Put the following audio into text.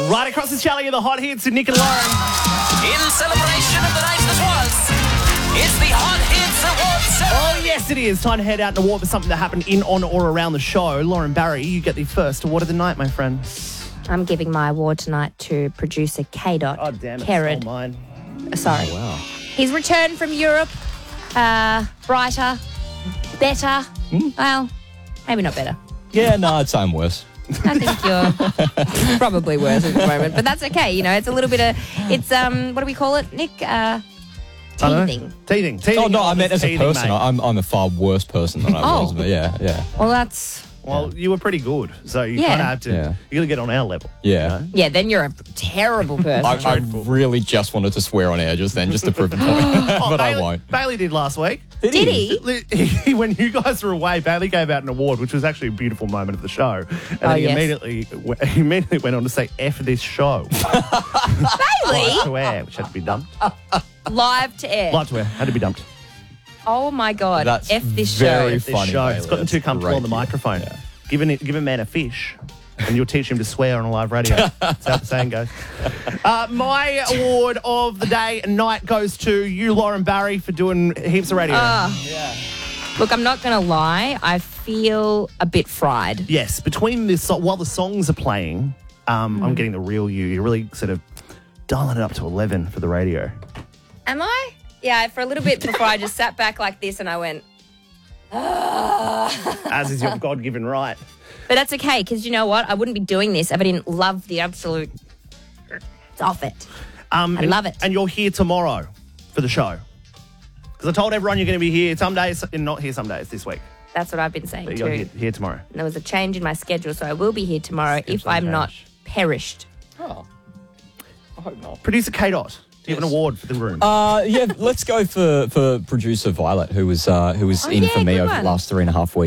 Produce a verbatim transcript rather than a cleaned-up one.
Right across the challenge of the hot hits with Nick and Lauren. In celebration of the night that was, it's the Hot Hits Awards ceremony. Oh, yes, it is. Time to head out and award for something that happened in, on, or around the show. Lauren Barry, you get the first award of the night, my friend. I'm giving my award tonight to producer K. Dot. Oh, damn it. Kerrod. It's all mine. Uh, Sorry. Oh, wow. He's returned from Europe, uh, brighter, better. Hmm? Well, maybe not better. Yeah, no, I'd say I'm worse. I think you're probably worse at the moment, but that's okay. You know, it's a little bit of, it's, um, what do we call it, Nick? Uh, I don't know. teething. Teething. Teething. Oh, no, I is meant as a teething, person. mate. I'm, I'm a far worse person than I Oh. was. But yeah, yeah. Well, that's, Well, you were pretty good, so you Yeah. kind of have to, Yeah. you got to get on our level. Yeah. You know? yeah, then you're a terrible person. I, I really just wanted to swear on air just then, just to prove a point. Oh, but Bailey, I won't. Bailey did last week. Did he? He- When you guys were away, Bailey gave out an award, which was actually a beautiful moment of the show. And Oh, then he yes. immediately, he immediately went on to say, F this show. Bailey? Live to air, which had to be dumped. Live to air. Live to air, had to be dumped. Oh, my God. That's F this very show. This funny. show. Bailey. It's gotten That's too comfortable great on the to hear. microphone. Yeah. Give, an, give a man a fish, and you'll teach him to swear on a live radio. That's how the saying goes. Uh, my award of the day and night goes to you, Lauren Barry, for doing heaps of radio. Ah. Look, I'm not going to lie. I feel a bit fried. Yes, between this, so- while the songs are playing, um, Hmm. I'm getting the real you. You're really sort of dialing it up to eleven for the radio. Am I? Yeah, for a little bit before I just sat back like this and I went, As is your God-given right. but that's okay because you know what? I wouldn't be doing this if I didn't love the absolute off it. Um, I and- love it. And you're here tomorrow for the show. Because I told everyone you're going to be here some days and not here some days this week. That's what I've been saying But too. you're here, here tomorrow. And there was a change in my schedule, so I will be here tomorrow if Schedule I'm change. not perished. Oh, I hope not. Producer K-Dot, do you have an Yes. award for the room? Uh, yeah, let's go for, for producer Violet, who was uh, who was Oh, in yeah, for me good over one. the last three and a half weeks.